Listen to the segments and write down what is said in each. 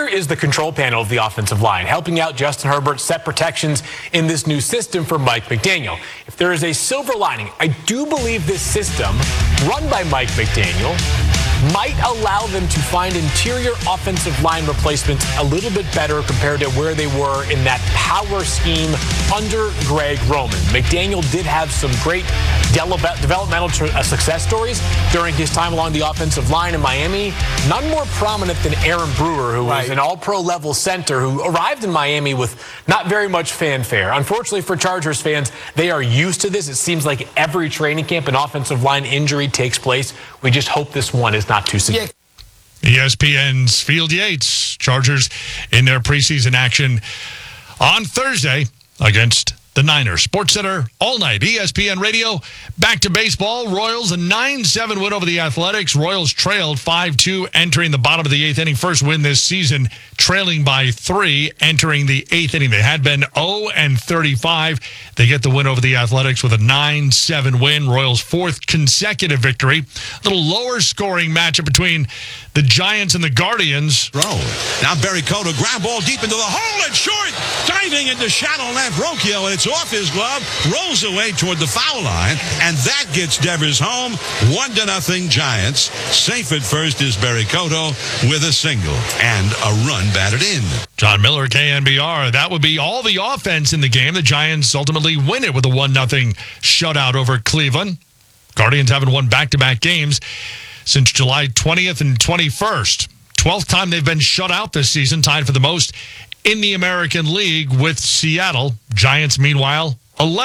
here is the control panel of the offensive line, helping out Justin Herbert set protections in this new system for Mike McDaniel. If there is a silver lining, I do believe this system, run by Mike McDaniel, might allow them to find interior offensive line replacements a little bit better compared to where they were in that power scheme under Greg Roman. McDaniel did have some great developmental success stories during his time along the offensive line in Miami. None more prominent than Aaron Brewer, who was an all-pro level center who arrived in Miami with not very much fanfare. Unfortunately for Chargers fans, they are used to this. It seems like every training camp an offensive line injury takes place. We just hope this one is not too severe. ESPN's Field Yates, Chargers in their preseason action on Thursday against the Niners. SportsCenter all night. ESPN Radio. Back to baseball. Royals a 9-7 win over the Athletics. Royals trailed 5-2 entering the bottom of the eighth inning. First win this season, trailing by 3 entering the eighth inning. They had been 0-35. They get the win over the Athletics with a 9-7 win. Royals' fourth consecutive victory. A little lower scoring matchup between the Giants and the Guardians. Now Barry Cota, ground ball deep into the hole and short. Diving into shallow left. Rocchio, and it's off his glove. Rolls away toward the foul line. And that gets Devers home. 1-0 Giants. Safe at first is Barry Cota with a single and a run batted in. John Miller, KNBR. That would be all the offense in the game. The Giants ultimately win it with a 1-0 shutout over Cleveland. Guardians haven't won back-to-back games since July 20th and 21st. 12th time they've been shut out this season, tied for the most in the American League with Seattle. Giants, meanwhile,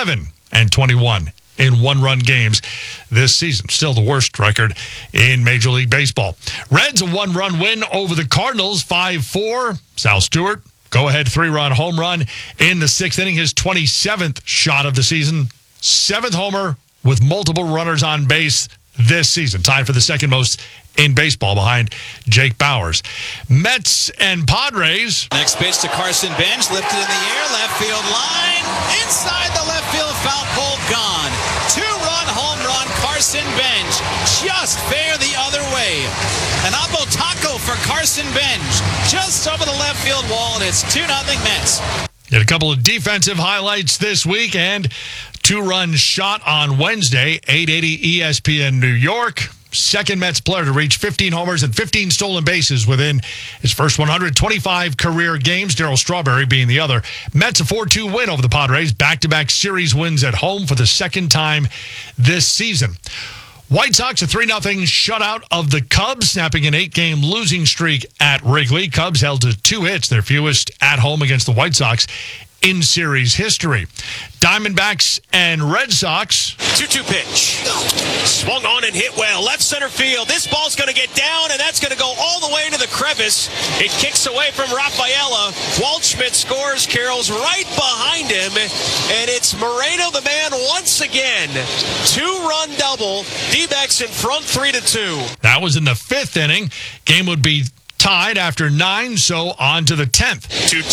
11-21 in one-run games this season. Still the worst record in Major League Baseball. Reds, a one-run win over the Cardinals, 5-4. Sal Stewart, go-ahead 3-run home run in the sixth inning, his 27th shot of the season. 7th homer with multiple runners on base this season, tied for the second most in baseball behind Jake Bauers. Mets and Padres. Next pitch to Carson Bench, lifted in the air, left field line, inside the left field foul pole, gone. 2-run home run, Carson Bench, just fair the other way. An abo taco for Carson Bench, just over the left field wall, and it's 2-0 Mets. Did a couple of defensive highlights this week and 2-run shot on Wednesday, 880 ESPN New York. Second Mets player to reach 15 homers and 15 stolen bases within his first 125 career games, Darryl Strawberry being the other. Mets a 4-2 win over the Padres. Back-to-back series wins at home for the second time this season. White Sox a 3-0 shutout of the Cubs, snapping an 8-game losing streak at Wrigley. Cubs held to 2 hits, their fewest at home against the White Sox in series history. Diamondbacks and Red Sox. 2-2 pitch. Swung on and hit well. Left center field. This ball's going to get down, and that's going to go all the way into the crevice. It kicks away from Rafaela. Waldschmidt scores. Carroll's right behind him, and it's Moreno, the man, once again. 2-run double. D-backs in front 3-2. That was in the 5th inning. Game would be tied after 9, so on to the 10th.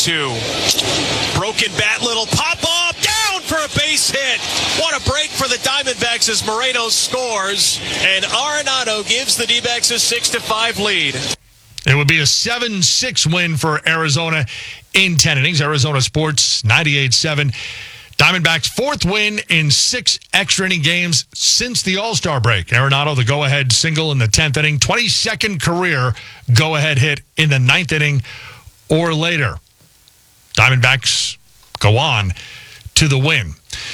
2-2. Broken bat, little pop-up, down for a base hit. What a break for the Diamondbacks as Moreno scores, and Arenado gives the D-backs a 6-5 lead. It would be a 7-6 win for Arizona in 10 innings. Arizona Sports 98-7. Diamondbacks' 4th win in 6 extra inning games since the All-Star break. Arenado, the go-ahead single in the 10th inning. 22nd career go-ahead hit in the 9th inning or later. Diamondbacks go on to the win.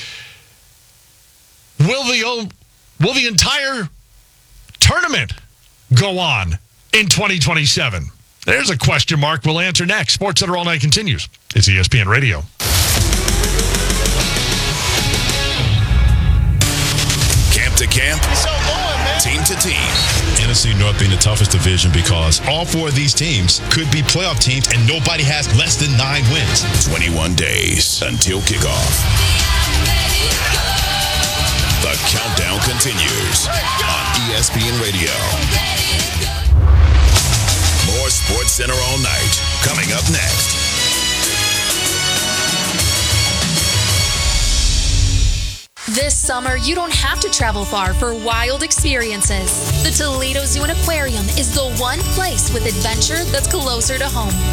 Will the entire tournament go on in 2027? There's a question mark we'll answer next. SportsCenter All Night continues. It's ESPN Radio. To camp, team to team. NFC North being the toughest division because all 4 of these teams could be playoff teams and nobody has less than 9 wins. 21 days until kickoff. The countdown continues on ESPN Radio. More SportsCenter All Night coming up next. This summer, you don't have to travel far for wild experiences. The Toledo Zoo and Aquarium is the one place with adventure that's closer to home.